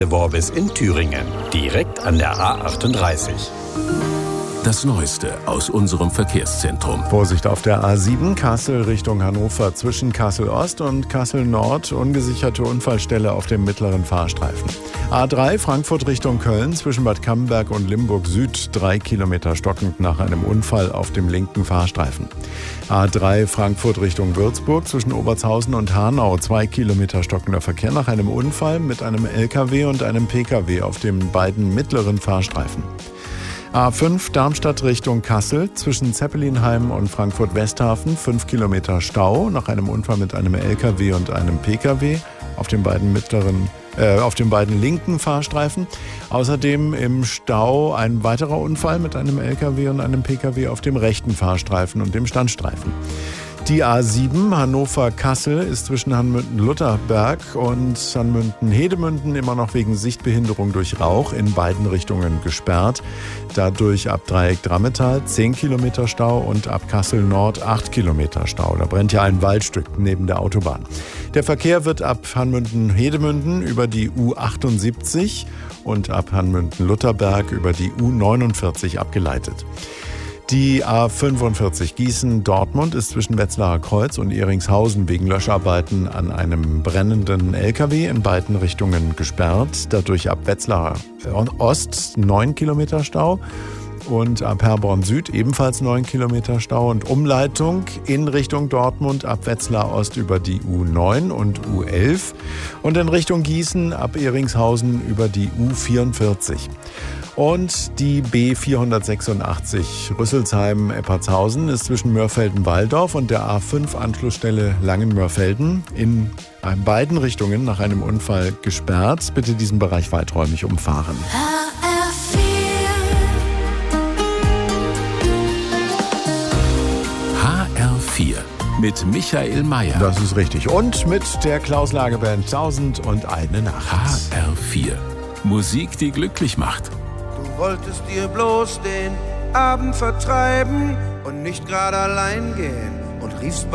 Worbis in Thüringen, direkt an der A38. Das Neueste aus unserem Verkehrszentrum. Vorsicht auf der A7 Kassel Richtung Hannover zwischen Kassel Ost und Kassel Nord. Ungesicherte Unfallstelle auf dem mittleren Fahrstreifen. A3 Frankfurt Richtung Köln zwischen Bad Camberg und Limburg Süd 3 Kilometer stockend nach einem Unfall auf dem linken Fahrstreifen. A3 Frankfurt Richtung Würzburg zwischen Obertshausen und Hanau 2 Kilometer stockender Verkehr nach einem Unfall mit einem LKW und einem PKW auf den beiden mittleren Fahrstreifen. A5 Darmstadt Richtung Kassel zwischen Zeppelinheim und Frankfurt-Westhafen 5 Kilometer Stau nach einem Unfall mit einem LKW und einem PKW auf den beiden linken Fahrstreifen. Außerdem im Stau ein weiterer Unfall mit einem LKW und einem PKW auf dem rechten Fahrstreifen und dem Standstreifen. Die A7 Hannover-Kassel ist zwischen Hanmünden-Lutherberg und Hanmünden-Hedemünden immer noch wegen Sichtbehinderung durch Rauch in beiden Richtungen gesperrt. Dadurch ab Dreieck Drammetal 10 Kilometer Stau und ab Kassel Nord 8 Kilometer Stau. Da brennt ja ein Waldstück neben der Autobahn. Der Verkehr wird ab Hanmünden-Hedemünden über die U78 und ab Hanmünden-Lutherberg über die U49 abgeleitet. Die A45 Gießen-Dortmund ist zwischen Wetzlarer Kreuz und Ehringshausen wegen Löscharbeiten an einem brennenden LKW in beiden Richtungen gesperrt. Dadurch ab Wetzlarer Ost 9 Kilometer Stau und ab Herborn Süd ebenfalls 9 Kilometer Stau und Umleitung in Richtung Dortmund ab Wetzlar Ost über die U9 und U11 und in Richtung Gießen ab Ehringshausen über die U44. Und die B486 Rüsselsheim-Eppertshausen ist zwischen Mörfelden-Walldorf und der A5-Anschlussstelle Langen-Mörfelden in beiden Richtungen nach einem Unfall gesperrt. Bitte diesen Bereich weiträumig umfahren. HR4 mit Michael Mayer. Das ist richtig. Und mit der Klaus-Lage-Band 1001 Nacht. HR4. Musik, die glücklich macht. Du wolltest dir bloß den Abend vertreiben und nicht gerade allein gehen und riefst